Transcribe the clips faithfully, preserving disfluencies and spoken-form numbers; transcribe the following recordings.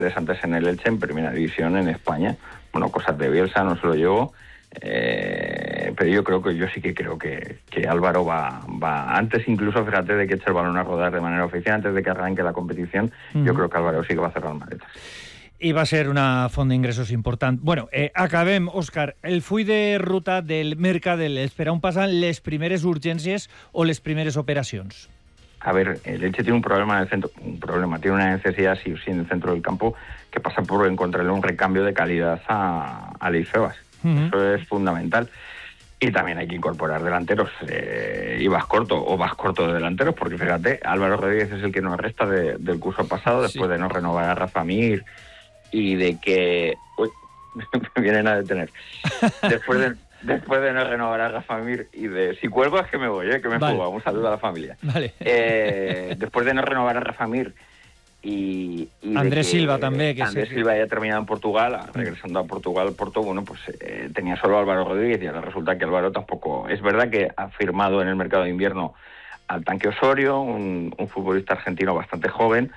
antes en el Elche, en primera división en España. Bueno, cosas de Bielsa, no se lo llevo. Eh, pero yo creo que yo sí que creo que, que Álvaro va, va antes incluso, fíjate, de que eche el balón a rodar de manera oficial, antes de que arranque la competición, uh-huh. Yo creo que Álvaro sí que va a cerrar maletas. I va ser una font d'ingressos important. Bueno, eh, acabem, Òscar. El full de ruta del mercat de l'Elx, per on passen les primeres urgències o les primeres operacions? A ver, el Elche tiene un problema en el centro, un problema, tiene una necesidad sí o sí en el centro del campo que pasa por encontrarle un recambio de calidad a, a Luis Febas. Uh-huh. Eso es fundamental. Y también hay que incorporar delanteros. Eh, y vas corto, o vas corto de delanteros, porque fíjate, Álvaro Rodríguez es el que nos resta de, del curso pasado, después sí. de no renovar a Rafa Mir y de que... Uy, me vienen a detener. Después de... Después de no renovar a Rafa Mir y de... Si cuelgo es que me voy, ¿eh? Que me vale. fugo. Un saludo a la familia. Vale. Eh, después de no renovar a Rafa Mir y... y Andrés que, Silva también. Que Andrés sí. Silva ya terminado en Portugal, regresando a Portugal, Porto, bueno, pues eh, tenía solo a Álvaro Rodríguez y ahora resulta que Álvaro tampoco... Es verdad que ha firmado en el mercado de invierno al Tanque Osorio, un, un futbolista argentino bastante joven,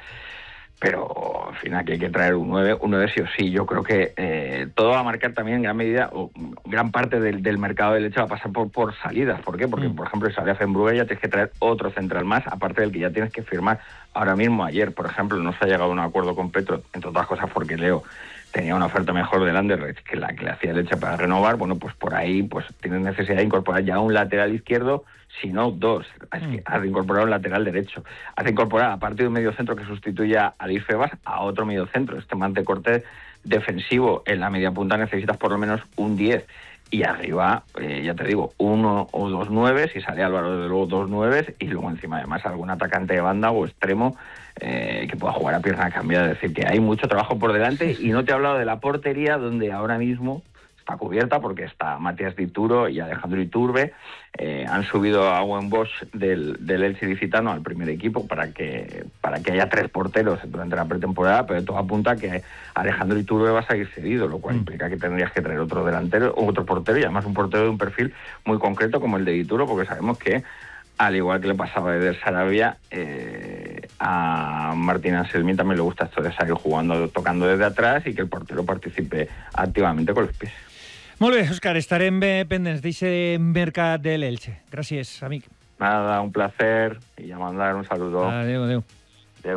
pero al final aquí hay que traer un nueve, un nueve sí o sí. Yo creo que eh, todo va a marcar también en gran medida, o gran parte del, del mercado del Elche va a pasar por, por salidas. ¿Por qué? Porque, mm. por ejemplo, si sale a Fenbrugge ya tienes que traer otro central más, aparte del que ya tienes que firmar ahora mismo. Ayer, por ejemplo, no se ha llegado a un acuerdo con Petro, entre otras cosas porque Leo tenía una oferta mejor del Anderlecht que la que le hacía el Elche para renovar. Bueno, pues por ahí pues tienes necesidad de incorporar ya un lateral izquierdo, si no dos. Es que has de incorporar un lateral derecho. Has de incorporar, aparte de un medio centro que sustituya a Luis Febas, a otro medio centro. Este mantecorte defensivo en la media punta necesitas por lo menos un diez. Y arriba, eh, ya te digo, uno o dos nueves, si sale Álvaro, de luego dos nueves, y luego encima además algún atacante de banda o extremo eh, que pueda jugar a pierna cambiada. Es decir, que hay mucho trabajo por delante, y no te he hablado de la portería, donde ahora mismo está cubierta porque está Matías Dituro y Alejandro Iturbe. Eh, han subido a Owen Bosch del, del Elche Licitano al primer equipo para que para que haya tres porteros durante la pretemporada, pero todo apunta a que Alejandro Iturbe va a salir cedido, lo cual mm. implica que tendrías que traer otro delantero, otro portero, y además un portero de un perfil muy concreto como el de Dituro, porque sabemos que, al igual que le pasaba a Eder Sarabia, eh, a Martín Anselmi también le gusta esto de salir jugando, tocando desde atrás, y que el portero participe activamente con los pies. Molt bé, Òscar, estarem bé pendents d'aquest mercat de l'Elche. Gràcies, amic. Nada, un placer, y a mandar un saludo. Adéu, adéu. Adéu.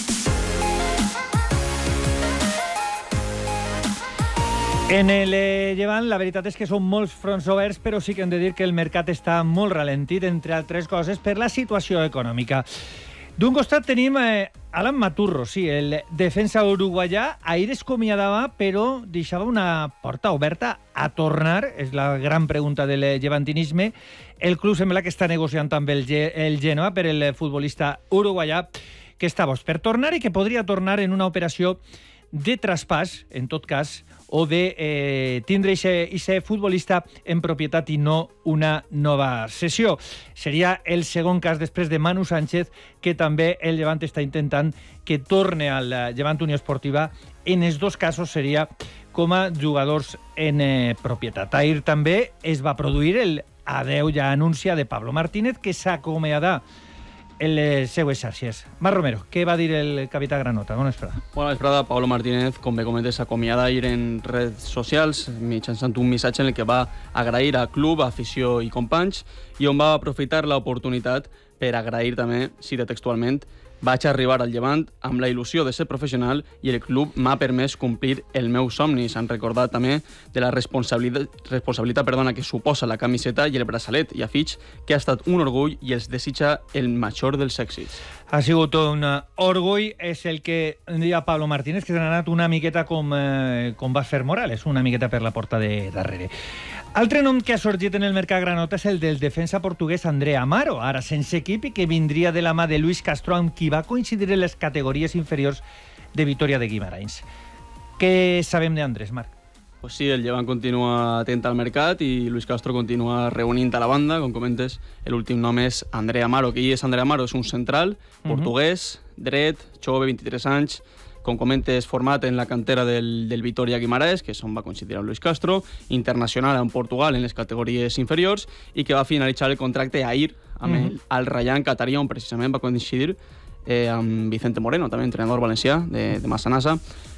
En el eh, Llevant, la veritat és que són molts fronts oberts, però sí que hem de dir que el mercat està molt ralentit, entre altres coses, per la situació econòmica. D'un costat tenim eh, Alan Maturro, sí, el defensa uruguaià. Ahir es comiadava, però deixava una porta oberta a tornar. És la gran pregunta del llevantinisme. El club sembla que està negociant també el, Ge el Genoa per el futbolista uruguaià, que està boig per tornar i que podria tornar en una operació de traspàs, en tot cas, o de eh, tindre aquest futbolista en propietat i no una nova cessió. Seria el segon cas després de Manu Sánchez, que també el Llevant està intentant que torne al Llevant Unió Esportiva. En els dos casos seria com a jugadors en eh, propietat. Ahir també es va produir el adeu ja anuncia de Pablo Martínez, que s'acomiada en les seues xarxes. Marc Romero, què va dir el capità Granota? Bona vesprada. Bona vesprada. Pablo Martínez, com bé comentes, s'acomiada ahir en redes socials mitjançant un missatge en el que va agrair a club, afició i companys, i on va aprofitar l'oportunitat per agrair també, cita textualment, vaig arribar al Llevant amb la il·lusió de ser professional i el club m'ha permès complir el meu somni. S'han recordat també de la responsabilitat, responsabilitat perdona, que suposa la camiseta i el braçalet, i afig que ha estat un orgull i els desitja el major dels èxits. Ha sigut un orgull, és el que deia Pablo Martínez, que s'ha anat una miqueta com, eh, com va fer Morales, una miqueta per la porta de darrere. Altre nom que ha sorgit en el mercat granota és el del defensa portuguès André Amaro, ara sense equip i que vindria de la mà de Luis Castro, amb qui va coincidir en les categories inferiors de Vitoria de Guimarães. Què sabem d'Andrés, Marc? Pues sí, el Llevant continua atent al mercat i Luis Castro continua reunint a la banda. Com comentes, l'últim nom és André Amaro. Qui és André Amaro? És un central portuguès, dret, jove, vint-i-tres anys, com comentes, format en la cantera del, del Vitoria Guimarães, que és on va coincidir amb Luis Castro, internacional en Portugal en les categories inferiors, i que va finalitzar el contracte ahir amb mm -hmm. el Al Rayyan Qatari, on precisament va coincidir eh, amb Vicente Moreno, també entrenador valencià de, de Massanassa.